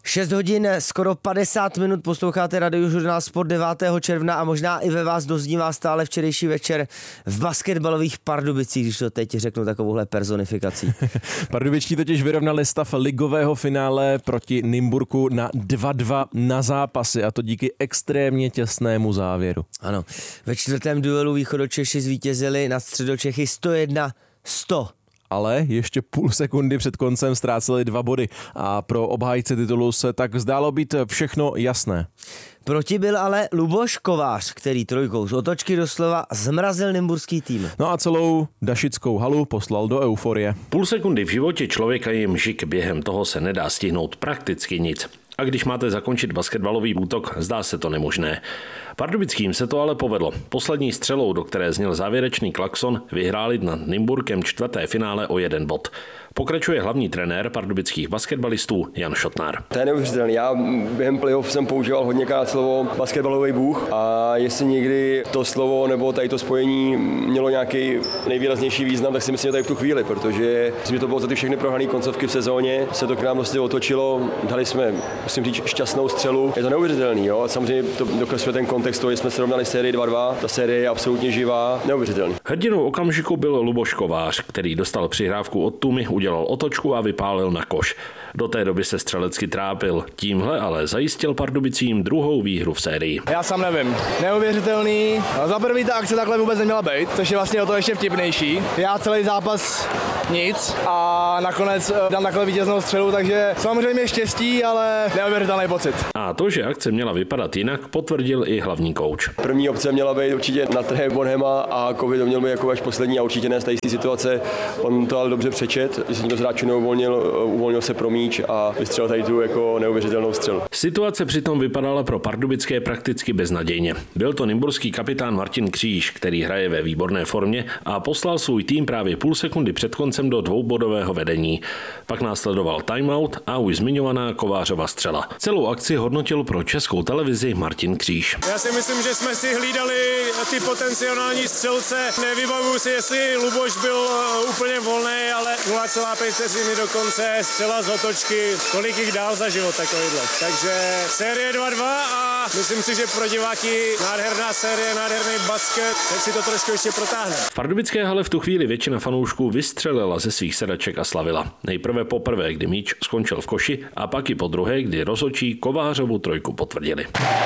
6 hodin, skoro 50 minut posloucháte Radiožurnál Sport 9. června a možná i ve vás doznívá stále včerejší večer v basketbalových Pardubicích, když to teď řeknu takovouhle personifikací. Pardubičtí totiž vyrovnali stav ligového finále proti Nymburku na 2-2 na zápasy, a to díky extrémně těsnému závěru. Ano, ve čtvrtém duelu Východočeši zvítězili nad Středočechy 101-100. Ale ještě půl sekundy před koncem ztráceli 2 body a pro obhájce titulu se tak zdálo být všechno jasné. Proti byl ale Luboš Kovář, který trojkou z otočky doslova zmrazil nymburský tým. No a celou Dašickou halu poslal do euforie. Půl sekundy v životě člověka je mžik, během toho se nedá stihnout prakticky nic. A když máte zakončit basketbalový útok, zdá se to nemožné. Pardubickým se to ale povedlo. Poslední střelou, do které zněl závěrečný klakson, vyhráli nad Nymburkem čtvrté finále o 1 bod. Pokračuje hlavní trenér pardubických basketbalistů Jan Šotnár. To je neuvěřitelné. Já během playoff jsem používal hodněkrát slovo basketbalový bůh a jestli někdy to slovo nebo tady to spojení mělo nějaký nejvýraznější význam, tak si myslím, že tady v tu chvíli, protože to bylo za ty všechny prohrané koncovky v sezóně, se to k nám vlastně otočilo, dali jsme, musím říct, šťastnou střelu. Je to neuvěřitelný, jo. Samozřejmě to dokresluje ten kontext, že jsme srovnali sérii 2-2, ta série je absolutně živá, neuvěřitelný. Hrdinou okamžiku byl Luboš Kovář, který dostal přihrávku od Tumy, udělal otočku a vypálil na koš. Do té doby se střelecky trápil. Tímhle ale zajistil Pardubicím druhou výhru v sérii. Já sám nevím. Neuvěřitelný. Za první ta akce takhle vůbec neměla být, což je vlastně o to ještě vtipnější. Já celý zápas nic a nakonec dám takhle vítěznou střelu, takže samozřejmě štěstí, ale neuvěřitelný pocit. A to, že akce měla vypadat jinak, potvrdil i hlavní kouč. První opce měla být určitě na trhé Bonhema a Kovy to měl být jako až poslední a určitě ne z té situace. On to ale dobře přečet, že se někdo z hráčů uvolnil se pro míč a vystřelil tady tu jako neuvěřitelnou střelu. Situace přitom vypadala pro pardubické prakticky beznadějně. Byl to nymburský kapitán Martin Kříž, který hraje ve výborné formě a poslal svůj tým právě půl sekundy před koncem do dvoubodového vedení. Pak následoval timeout a už zmiňovaná Kovářova střela. Celou akci hodnotil pro Českou televizi Martin Kříž. Já si myslím, že jsme si hlídali ty potenciální střelce. Nevybavuju si, jestli Luboš byl úplně volný, ale 0,5 vteřiny do konce, střela z otočky, kolik jich dál za život takovýhle. Takže série 2-2 a myslím si, že pro diváky nádherná série, nádherný basket, tak si to trošku ještě protáhne. V pardubické hale v tu chvíli většina fanoušků vystřelila ze svých sedaček a slavila. Nejprve poprvé, kdy míč skončil v koši, a pak i po druhé, kdy rozhodčí Kovářovu trojku potvrdili.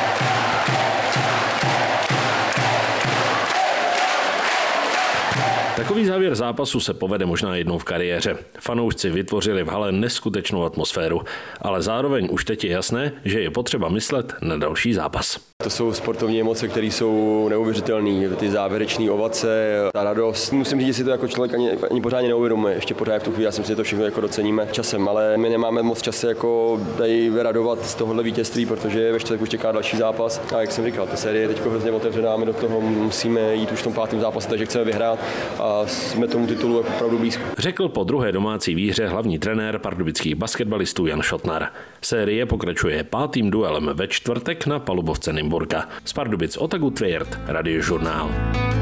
Takový závěr zápasu se povede možná jednou v kariéře. Fanoušci vytvořili v hale neskutečnou atmosféru, ale zároveň už teď je jasné, že je potřeba myslet na další zápas. To jsou sportovní emoce, které jsou neuvěřitelné, ty závěrečné ovace, ta radost. Musím říct, že si to jako člověk ani pořádně neuvědomuje. Ještě pořád v tu chvíli, já si myslím, že to všechno jako doceníme časem, ale my nemáme moc času jako tady radovat z tohohle vítězství, protože ve čtvrtek už čeká další zápas. A jak jsem říkal, ta série je teď hrozně otevřená, my do toho musíme jít už v tom 5. zápase, takže chceme vyhrát a jsme tomu titulu opravdu blízko. Řekl po druhé domácí výhře hlavní trenér pardubických basketbalistů Jan Šotnár. Série pokračuje 5. duelem ve čtvrtek na palubovce Nymburka. Z Pardubic Otagu Tvěrt, Radiožurnál.